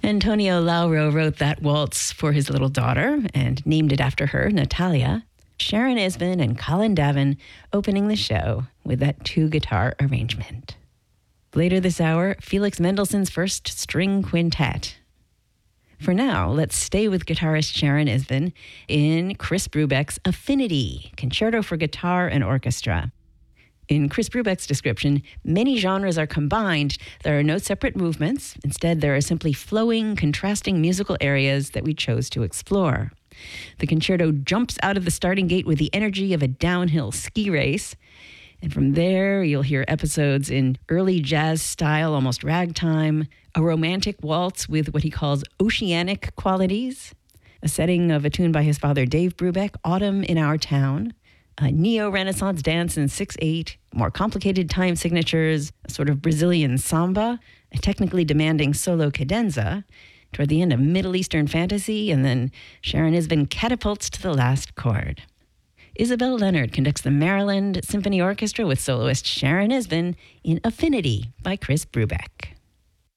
Antonio Lauro wrote that waltz for his little daughter and named it after her, Natalia. Sharon Isbin and Colin Davin opening the show with that 2-guitar arrangement. Later this hour, Felix Mendelssohn's First String Quintet. For now, let's stay with guitarist Sharon Isbin in Chris Brubeck's Affinity, Concerto for Guitar and Orchestra. In Chris Brubeck's description, many genres are combined. There are no separate movements. Instead, there are simply flowing, contrasting musical areas that we chose to explore. The concerto jumps out of the starting gate with the energy of a downhill ski race. And from there, you'll hear episodes in early jazz style, almost ragtime, a romantic waltz with what he calls oceanic qualities, a setting of a tune by his father, Dave Brubeck, Autumn in Our Town, a neo-Renaissance dance in 6/8, more complicated time signatures, a sort of Brazilian samba, a technically demanding solo cadenza, toward the end of Middle Eastern fantasy, and then Sharon Isbin catapults to the last chord. Isabel Leonard conducts the Maryland Symphony Orchestra with soloist Sharon Isbin in Affinity by Chris Brubeck.